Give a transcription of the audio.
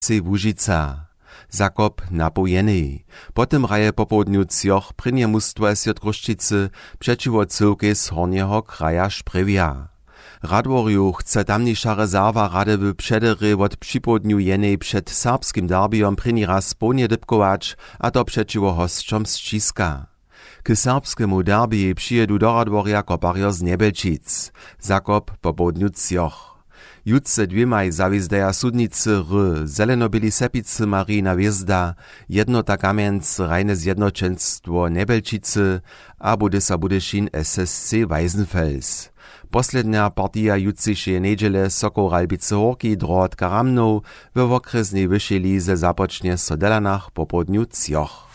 Łužica. Zakop napojený. Potem raje popołudniu Cjoch prynje mustwo Sjodkruščicy przeciwo cyłkej z hornjeho kraja Šprewja. Radworju chce tamniejsza rezerwa rady w przedery od przypołudniu jenej przed serbskim derbiom prynji raz połnie dybkować, a to przeciwo hosćom z Čiska. K serbskiemu derbii przyjedu do Radworja koparjo z Nebelčic. Zakop popołudniu Cjoch. Jutce dwiemaj zawizdeja sudnicy zelenobyli sepicy Marina Wjezda, Jednota Kamienc, Rajne Zjednoczeństwo Nebelčicy a Budisa Budešin SSC Weisenfels. Poslednia partia jutrzejszej niedziele Sokół Ralbice Horki Drot Karamnow we okresnej wyższej lize zapocznie w Sodelanach po południu Cjoch.